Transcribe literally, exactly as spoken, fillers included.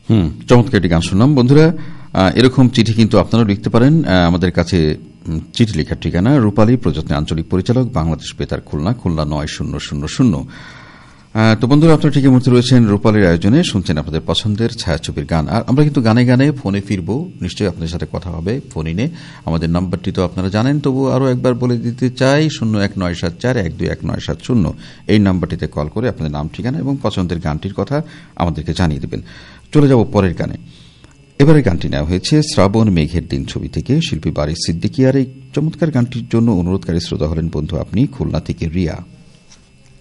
হুম চমৎকার একটি গান শুনলাম। বন্ধুরা, এরকম চিঠি কিন্তু আপনারাও লিখতে পারেন আমাদের কাছে। চিঠি লেখার ঠিকানা রূপালী প্রযত্নে আঞ্চলিক পরিচালক, বাংলাদেশ বেতার, খুলনা খুলনা নয় শূন্য শূন্য শূন্য। তো বন্ধুরা, আপনারা ঠিক মুহূর্তে রয়েছেন রূপালীর আয়োজনে, শুনছেন আপনাদের পছন্দের ছায়াছবির গান। আর আমরা কিন্তু গানে গানে ফোনে ফিরবো, নিশ্চয়ই আপনাদের সাথে কথা হবে ফোনে। আমাদের নাম্বারটি তো আপনারা জানেন, তবু আরও একবার বলে দিতে চাই, শূন্য এক নয় সাত চার এক দুই এক নয় সাত শূন্য। এই নাম্বারটিতে কল করে আপনাদের নাম, ঠিকানা এবং পছন্দের গানটির কথা আমাদেরকে জানিয়ে দেবেন। চলে যাব পরের গানে। এবারে গানটি নেওয়া হয়েছে শ্রাবণ মেঘের দিন ছবি থেকে, শিল্পী বারিশ সিদ্দিকী। আর এই চমৎকার গানটির জন্য অনুরোধকারী শ্রোতা হলেন বন্ধু আপনি, খুলনা থেকে রিয়া।